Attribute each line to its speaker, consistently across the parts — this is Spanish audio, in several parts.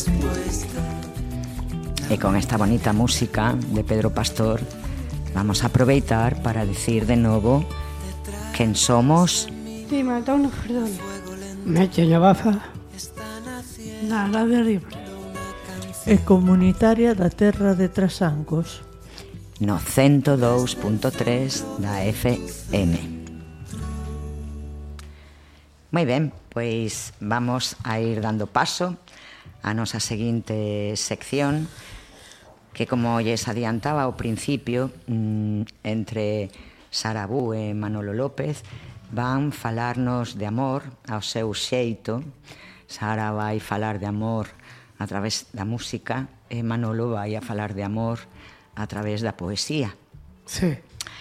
Speaker 1: Y con esta bonita música de Pedro Pastor vamos a aproveitar para decir de novo quen somos.
Speaker 2: Di Matón Perdón. Meche Baza. Nada de Libre.
Speaker 3: E comunitaria da terra de Trasancos.
Speaker 1: No 102.3 da FM. Moi ben, pois vamos a ir dando paso a nosa seguinte sección, que como lles adiantaba ao principio, entre Sara Bú e Manolo López van falarnos de amor ao seu xeito. Sara vai falar de amor a través da música e Manolo vai a falar de amor a través da poesía.
Speaker 2: Sí.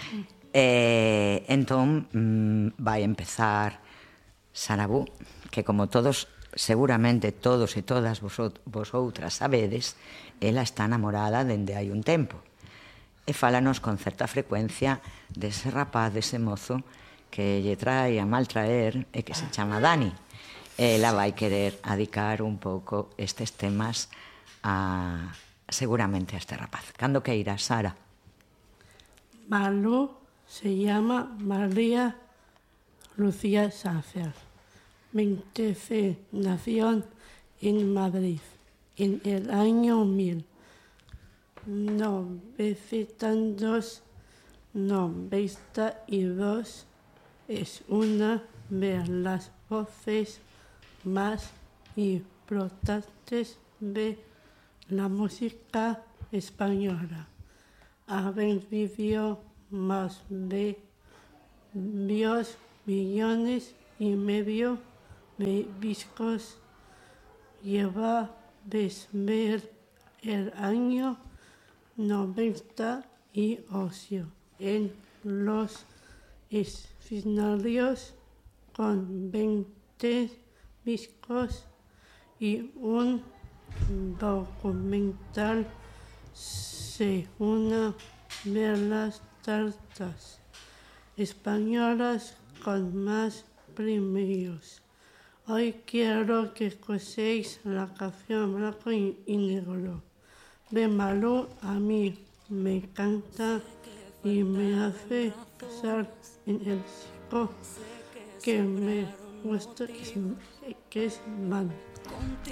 Speaker 1: Entón vai empezar Sara Bú, que como todos, seguramente todos e todas vosotras sabedes, ela está namorada dende hai un tempo e fálanos con certa frecuencia dese rapaz, dese mozo que lle trae a maltraer e que se chama Dani. Ela vai querer adicar un pouco estes temas seguramente a este rapaz. Cando que irá, Sara?
Speaker 2: Malú se llama María Lucía Sácer. 26 nació en Madrid en el año 1992. Es una de las voces más importantes de la música española. Ha vendido más de 2,5 millones de discos. Lleva desde el año 98 en los escenarios con 20 discos y un documental de una de las artistas españolas con más premios. Hoy quiero que escuchéis la canción Blanco y Negro de Malú. A mí me encanta y me hace pensar en el chico que me gusta, que es Man.